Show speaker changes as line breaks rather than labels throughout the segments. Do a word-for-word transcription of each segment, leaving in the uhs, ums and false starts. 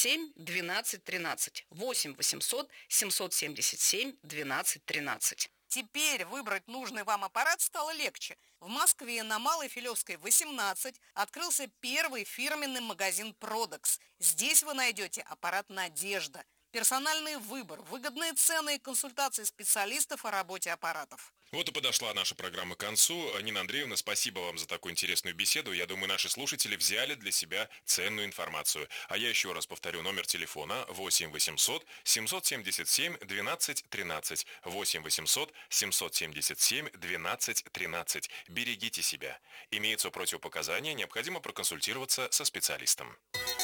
семь двенадцать тринадцать. восемь восемьсот семьсот семьдесят семь двенадцать тринадцать.
Теперь выбрать нужный вам аппарат стало легче. В Москве на Малой Филевской, восемнадцать, открылся первый фирменный магазин «Продекс». Здесь вы найдете аппарат «Надежда», персональный выбор, выгодные цены и консультации специалистов о работе аппаратов.
Вот и подошла наша программа к концу. Нина Андреевна, спасибо вам за такую интересную беседу. Я думаю, наши слушатели взяли для себя ценную информацию. А я еще раз повторю номер телефона восемь восемьсот семьсот семьдесят семь двенадцать тринадцать. восемь восемьсот семьсот семьдесят семь двенадцать тринадцать. Берегите себя. Имеются противопоказания, необходимо проконсультироваться со специалистом.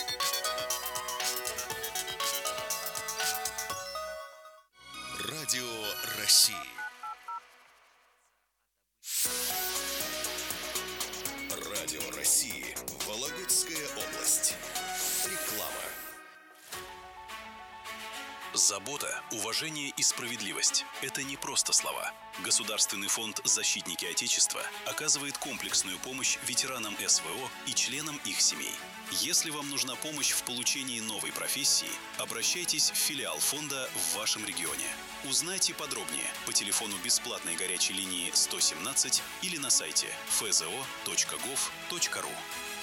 Радио России. Радио России. Вологодская область. Реклама. Забота, уважение и справедливость – это не просто слова. Государственный фонд «Защитники Отечества» оказывает комплексную помощь ветеранам эс вэ о и членам их семей. Если вам нужна помощь в получении новой профессии, обращайтесь в филиал фонда в вашем регионе. Узнайте подробнее по телефону бесплатной горячей линии сто семнадцать или на сайте эф зэ о точка гов точка ру.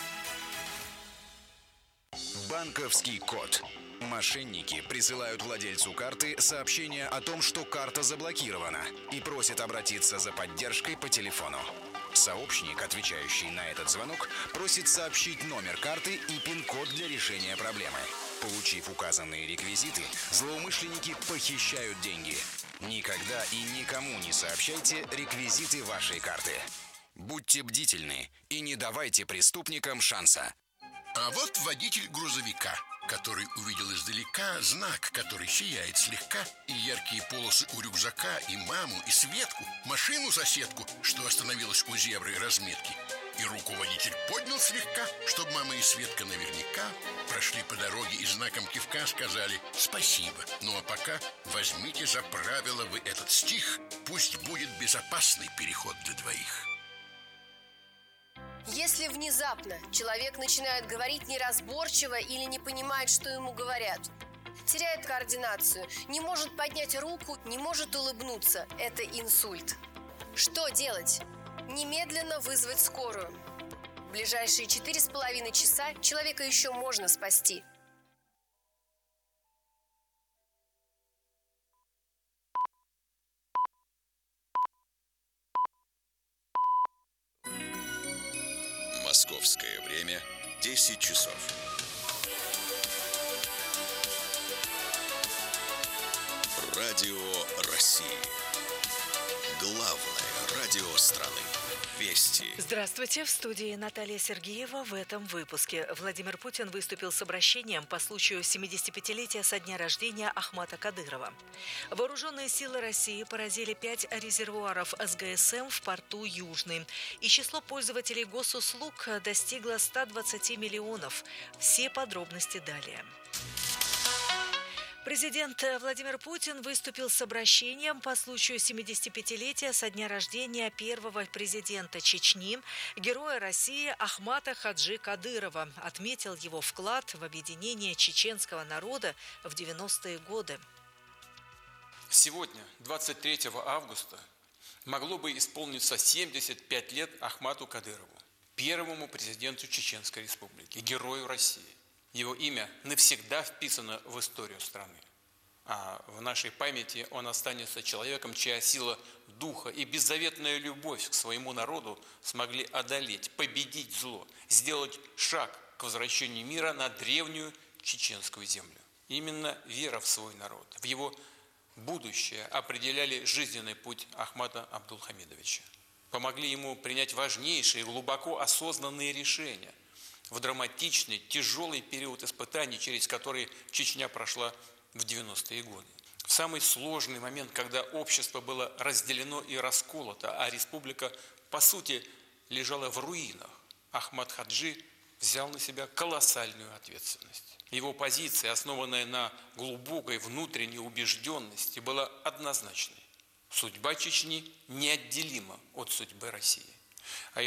Банковский код. Мошенники присылают владельцу карты сообщение о том, что карта заблокирована, и просят обратиться за поддержкой по телефону. Сообщник, отвечающий на этот звонок, просит сообщить номер карты и пин-код для решения проблемы. Получив указанные реквизиты, злоумышленники похищают деньги. Никогда и никому не сообщайте реквизиты вашей карты. Будьте бдительны и не давайте преступникам шанса.
А вот водитель грузовика, который увидел издалека знак, который сияет слегка, и яркие полосы у рюкзака, и маму, и Светку, машину-соседку, что остановилась у зебры разметки. И руку водитель поднял слегка, чтобы мама и Светка наверняка прошли по дороге и знаком кивка сказали «спасибо». Ну а пока возьмите за правило вы этот стих, пусть будет безопасный переход для двоих.
Если внезапно человек начинает говорить неразборчиво или не понимает, что ему говорят, теряет координацию, не может поднять руку, не может улыбнуться, это инсульт. Что делать? Немедленно вызвать скорую. В ближайшие четыре с половиной часа человека еще можно спасти.
Московское время десять часов. Радио России. Главное радио страны. Вести.
Здравствуйте, в студии Наталья Сергеева. В этом выпуске Владимир Путин выступил с обращением по случаю семидесятипятилетия со дня рождения Ахмата Кадырова. Вооруженные силы России поразили пять резервуаров эс гэ эс эм в порту Южный. И число пользователей госуслуг достигло ста двадцати миллионов. Все подробности далее. Президент Владимир Путин выступил с обращением по случаю семидесятипятилетия со дня рождения первого президента Чечни, героя России Ахмата Хаджи Кадырова. Отметил его вклад в объединение чеченского народа в девяностые годы.
Сегодня, двадцать третьего августа, могло бы исполниться семьдесят пять лет Ахмату Кадырову, первому президенту Чеченской Республики, герою России. Его имя навсегда вписано в историю страны. А в нашей памяти он останется человеком, чья сила духа и беззаветная любовь к своему народу смогли одолеть, победить зло, сделать шаг к возвращению мира на древнюю чеченскую землю. Именно вера в свой народ, в его будущее определяли жизненный путь Ахмата Абдулхамидовича. Помогли ему принять важнейшие, глубоко осознанные решения в драматичный, тяжелый период испытаний, через который Чечня прошла в девяностые годы. В самый сложный момент, когда общество было разделено и расколото, а республика, по сути, лежала в руинах, Ахмат Хаджи взял на себя колоссальную ответственность. Его позиция, основанная на глубокой внутренней убежденности, была однозначной. Судьба Чечни неотделима от судьбы России. А его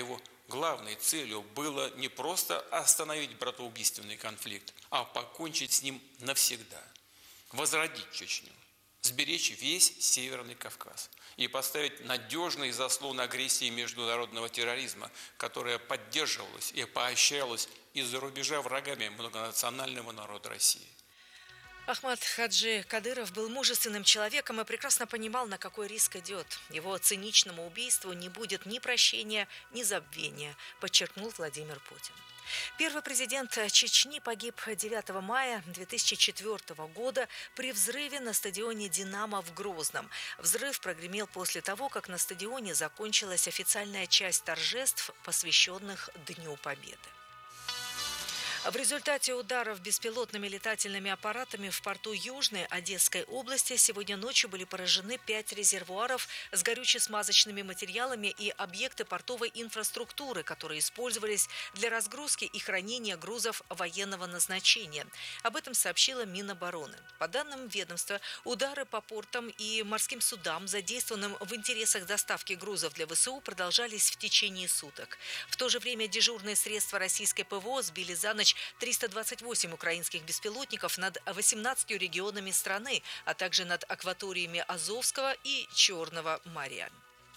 главной целью было не просто остановить братоубийственный конфликт, а покончить с ним навсегда, возродить Чечню, сберечь весь Северный Кавказ и поставить надежный заслон агрессии международного терроризма, которая поддерживалась и поощрялась из-за рубежа врагами многонационального народа России.
Ахмат Хаджи Кадыров был мужественным человеком и прекрасно понимал, на какой риск идет. Его циничному убийству не будет ни прощения, ни забвения, подчеркнул Владимир Путин. Первый президент Чечни погиб девятого мая две тысячи четвёртого года при взрыве на стадионе «Динамо» в Грозном. Взрыв прогремел после того, как на стадионе закончилась официальная часть торжеств, посвященных Дню Победы. В результате ударов беспилотными летательными аппаратами в порту Южной Одесской области сегодня ночью были поражены пять резервуаров с горюче-смазочными материалами и объекты портовой инфраструктуры, которые использовались для разгрузки и хранения грузов военного назначения. Об этом сообщила Минобороны. По данным ведомства, удары по портам и морским судам, задействованным в интересах доставки грузов для ВСУ, продолжались в течение суток. В то же время дежурные средства российской ПВО сбили за ночь триста двадцать восемь украинских беспилотников над восемнадцатью регионами страны, а также над акваториями Азовского и Черного моря.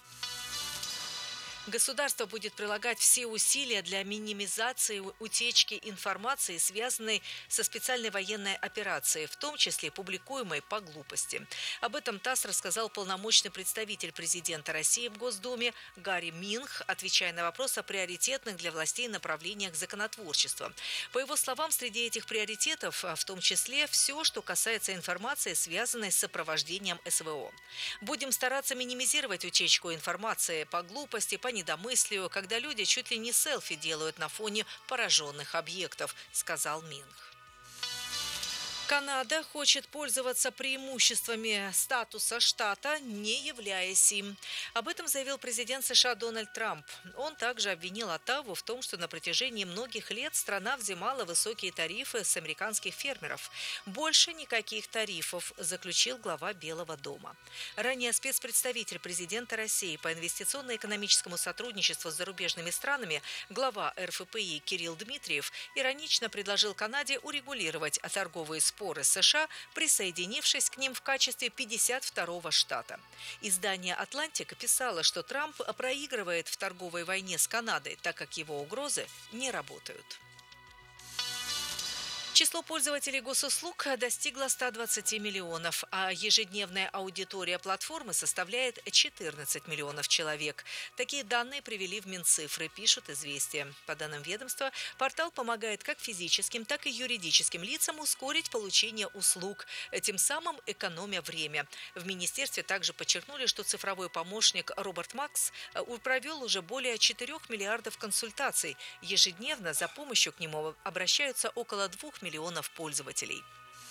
Государство будет прилагать все усилия для минимизации утечки информации, связанной со специальной военной операцией, в том числе публикуемой по глупости. Об этом ТАСС рассказал полномочный представитель президента России в Госдуме Гарри Минх, отвечая на вопрос о приоритетных для властей направлениях законотворчества. По его словам, среди этих приоритетов в том числе все, что касается информации, связанной с сопровождением СВО. Будем стараться минимизировать утечку информации по глупости, по недомыслию, когда люди чуть ли не селфи делают на фоне пораженных объектов, сказал Минх. Канада хочет пользоваться преимуществами статуса штата, не являясь им. Об этом заявил президент США Дональд Трамп. Он также обвинил Оттаву в том, что на протяжении многих лет страна взимала высокие тарифы с американских фермеров. Больше никаких тарифов, заключил глава Белого дома. Ранее спецпредставитель президента России по инвестиционно-экономическому сотрудничеству с зарубежными странами, глава эр эф пэ и Кирилл Дмитриев, иронично предложил Канаде урегулировать торговые споры с США, присоединившись к ним в качестве пятьдесят второго штата. Издание «Атлантика» писало, что Трамп проигрывает в торговой войне с Канадой, так как его угрозы не работают. Число пользователей госуслуг достигло ста двадцати миллионов, а ежедневная аудитория платформы составляет четырнадцать миллионов человек. Такие данные привели в Минцифры, пишут «Известия». По данным ведомства, портал помогает как физическим, так и юридическим лицам ускорить получение услуг, тем самым экономя время. В министерстве также подчеркнули, что цифровой помощник Роберт Макс провел уже более четырёх миллиардов консультаций. Ежедневно за помощью к нему обращаются около двух миллионов пользователей.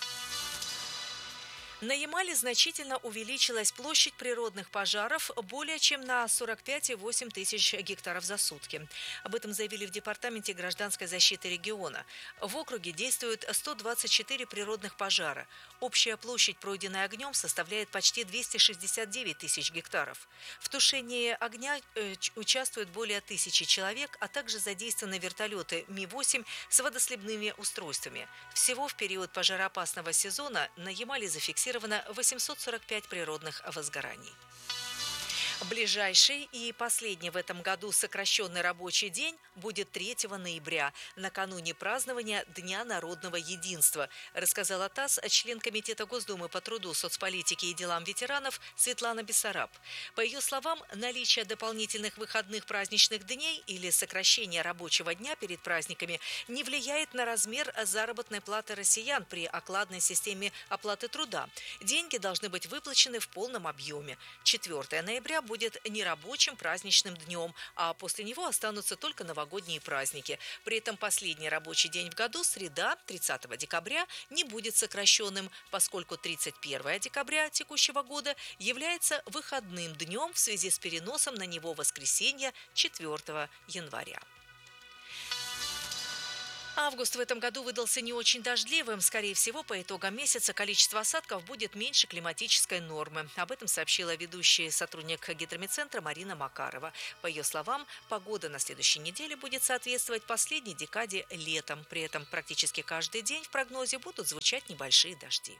На Ямале значительно увеличилась площадь природных пожаров более чем на сорок пять целых восемь десятых тысяч гектаров за сутки. Об этом заявили в Департаменте гражданской защиты региона. В округе действуют сто двадцать четыре природных пожара. Общая площадь, пройденная огнем, составляет почти двести шестьдесят девять тысяч гектаров. В тушении огня э, участвуют более тысячи человек, а также задействованы вертолеты Ми восемь с водосливными устройствами. Всего в период пожароопасного сезона на Ямале зафиксировано восемьсот сорок пять природных возгораний. Ближайший и последний в этом году сокращенный рабочий день будет третьего ноября, накануне празднования Дня народного единства, рассказала ТАСС член Комитета Госдумы по труду, соцполитике и делам ветеранов Светлана Бессараб. По ее словам, наличие дополнительных выходных праздничных дней или сокращение рабочего дня перед праздниками не влияет на размер заработной платы россиян при окладной системе оплаты труда. Деньги должны быть выплачены в полном объеме. четвёртого ноября будет будет нерабочим праздничным днем, а после него останутся только новогодние праздники. При этом последний рабочий день в году, среда, тридцатого декабря, не будет сокращенным, поскольку тридцать первого декабря текущего года является выходным днем в связи с переносом на него воскресенья четвёртого января. Август в этом году выдался не очень дождливым. Скорее всего, по итогам месяца количество осадков будет меньше климатической нормы. Об этом сообщила ведущая сотрудник гидрометцентра Марина Макарова. По ее словам, погода на следующей неделе будет соответствовать последней декаде летом. При этом практически каждый день в прогнозе будут звучать небольшие дожди.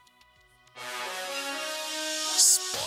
Спорт.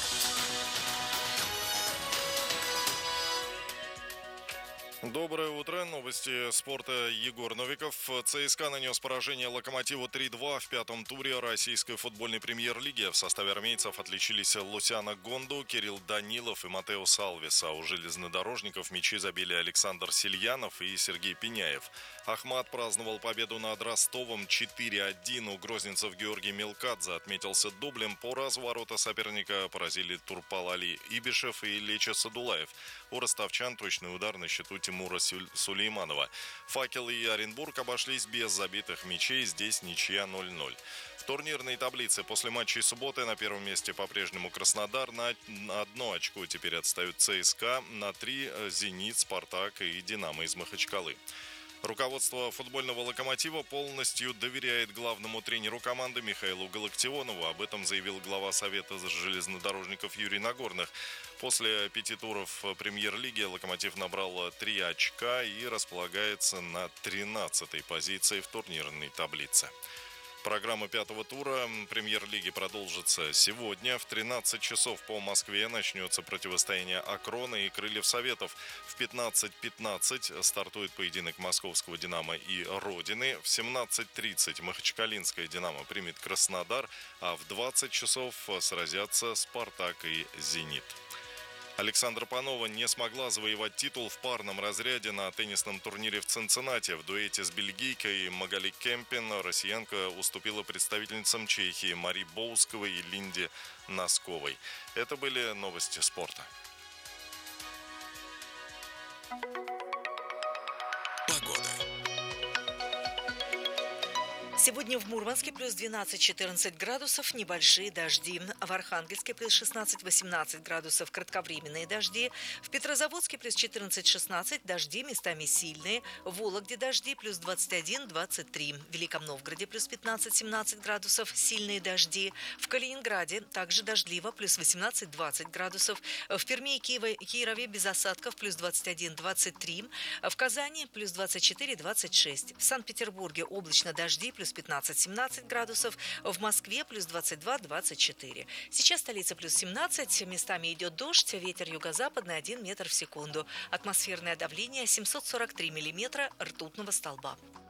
Доброе утро. Новости спорта. Егор Новиков. ЦСКА нанес поражение «Локомотиву» три-два в пятом туре российской футбольной премьер-лиги. В составе армейцев отличились Лусяна Гонду, Кирилл Данилов и Матео Салвис. А у железнодорожников мячи забили Александр Сильянов и Сергей Пеняев. Ахмат праздновал победу над Ростовом четыре один. У грозненцев Георгий Мелкадзе отметился дублем. По разу ворота соперника поразили Турпал Али Ибишев и Леча Садулаев. У ростовчан точный удар на счету Тимура Сулейманова. «Факел» и Оренбург обошлись без забитых мячей. Здесь ничья ноль-ноль. В турнирной таблице после матчей субботы на первом месте по-прежнему Краснодар. На одно очко теперь отстают ЦСКА. На три «Зенит», «Спартак» и «Динамо» из Махачкалы. Руководство футбольного «Локомотива» полностью доверяет главному тренеру команды Михаилу Галактионову. Об этом заявил глава Совета железнодорожников Юрий Нагорных. После пяти туров премьер-лиги «Локомотив» набрал три очка и располагается на тринадцатой позиции в турнирной таблице. Программа пятого тура премьер-лиги продолжится сегодня. В тринадцать часов по Москве начнется противостояние «Акрона» и «Крыльев Советов». В пятнадцать пятнадцать стартует поединок московского «Динамо» и «Родины». В семнадцать тридцать махачкалинская «Динамо» примет Краснодар, а в двадцать часов сразятся «Спартак» и «Зенит». Александра Панова не смогла завоевать титул в парном разряде на теннисном турнире в Цинциннати. В дуэте с бельгийкой Магали Кемпин россиянка уступила представительницам Чехии Мари Боусковой и Линде Носковой. Это были новости спорта.
Сегодня в Мурманске плюс двенадцать-четырнадцать градусов, небольшие дожди. В Архангельске плюс шестнадцать-восемнадцать градусов, кратковременные дожди. В Петрозаводске плюс четырнадцать-шестнадцать, дожди местами сильные. В Вологде дожди плюс двадцать один-двадцать три. В Великом Новгороде плюс пятнадцать-семнадцать градусов, сильные дожди. В Калининграде также дождливо, плюс восемнадцать-двадцать градусов. В Перми и Киеве, Кирове без осадков плюс двадцать один-двадцать три. В Казани плюс двадцать четыре-двадцать шесть. В Санкт-Петербурге облачно, дожди плюс пятнадцать-семнадцать градусов, в Москве плюс двадцать два-двадцать четыре. Сейчас столица плюс семнадцать, местами идет дождь, ветер юго-западный один метр в секунду. Атмосферное давление семьсот сорок три миллиметра ртутного столба.